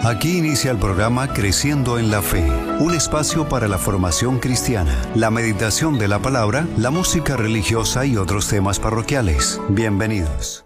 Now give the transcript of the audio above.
Aquí inicia el programa Creciendo en la Fe, un espacio para la formación cristiana, la meditación de la palabra, la música religiosa y otros temas parroquiales. Bienvenidos.